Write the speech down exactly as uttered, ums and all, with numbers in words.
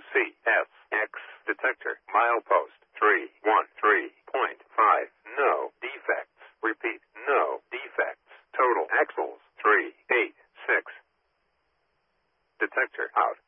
C S X detector. Milepost three one three point five. No defects. Repeat, no defects. Total axles three eight six. Detector out.